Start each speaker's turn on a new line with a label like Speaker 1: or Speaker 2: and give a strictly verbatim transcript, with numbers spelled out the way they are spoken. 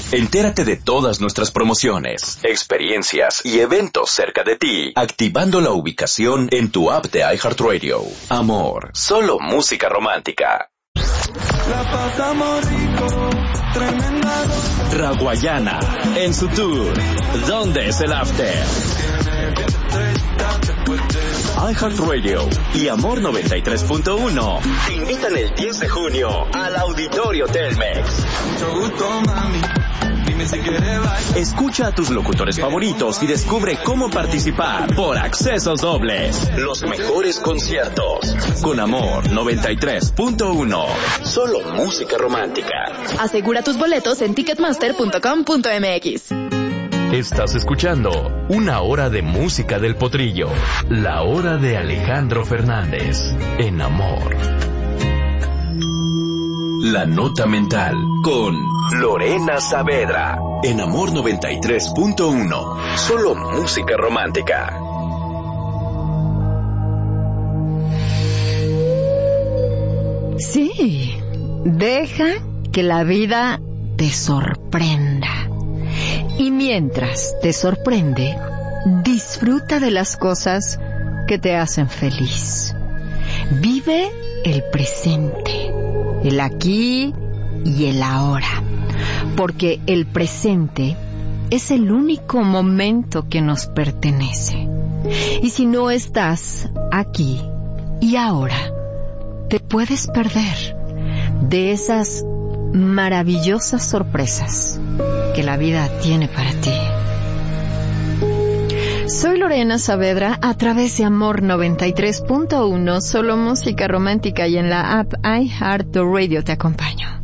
Speaker 1: Entérate de todas nuestras promociones, experiencias y eventos cerca de ti, activando la ubicación en tu app de iHeartRadio. Amor, solo música romántica.
Speaker 2: La pasamos rico, tremenda.
Speaker 1: Raguayana, en su tour, ¿dónde es el after? iHeartRadio y Amor noventa y tres punto uno te invitan el diez de junio al Auditorio Telmex.
Speaker 2: Mucho gusto, mami. Dime si quieres bailar.
Speaker 1: Escucha a tus locutores favoritos y descubre cómo participar por accesos dobles. Los mejores conciertos. Con Amor noventa y tres punto uno. Solo música romántica.
Speaker 3: Asegura tus boletos en ticketmaster punto com punto m x.
Speaker 4: Estás escuchando Una Hora de Música del Potrillo, la hora de Alejandro Fernández, en Amor.
Speaker 1: La Nota Mental, con Lorena Saavedra, en Amor noventa y tres punto uno. Solo música romántica.
Speaker 5: Sí, deja que la vida te sorprenda. Y mientras te sorprende, disfruta de las cosas que te hacen feliz. Vive el presente, el aquí y el ahora, porque el presente es el único momento que nos pertenece. Y si no estás aquí y ahora, te puedes perder de esas maravillosas sorpresas que la vida tiene para ti. Soy Lorena Saavedra a través de Amor noventa y tres punto uno, solo música romántica, y en la app iHeartRadio te acompaño.